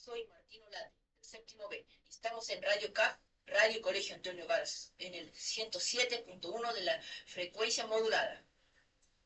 Soy Martín Olate, del séptimo B. Estamos en Radio K, Radio Colegio Antonio Valls, en el 107.1 de la frecuencia modulada.